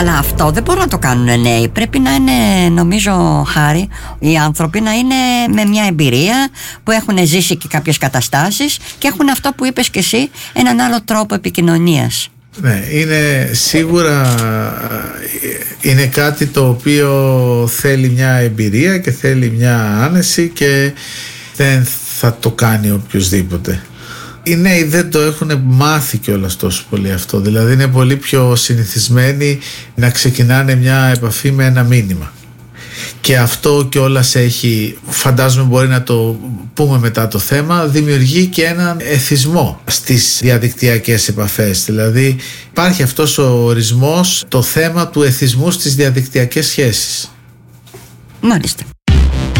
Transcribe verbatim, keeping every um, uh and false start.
Αλλά αυτό δεν μπορούν να το κάνουν νέοι. Πρέπει να είναι, νομίζω, Χάρη, οι άνθρωποι να είναι με μια εμπειρία, που έχουν ζήσει και κάποιες καταστάσεις και έχουν αυτό που είπες και εσύ, έναν άλλο τρόπο επικοινωνίας. Ναι, είναι σίγουρα είναι κάτι το οποίο θέλει μια εμπειρία και θέλει μια άνεση και δεν θα το κάνει οποιοσδήποτε. Οι νέοι δεν το έχουν μάθει κιόλας τόσο πολύ αυτό, δηλαδή είναι πολύ πιο συνηθισμένοι να ξεκινάνε μια επαφή με ένα μήνυμα. Και αυτό κιόλας έχει, φαντάζομαι μπορεί να το πούμε μετά το θέμα, δημιουργεί και έναν εθισμό στις διαδικτυακές επαφές. Δηλαδή υπάρχει αυτός ο ορισμός, το θέμα του εθισμού στις διαδικτυακές σχέσεις. Μάλιστα.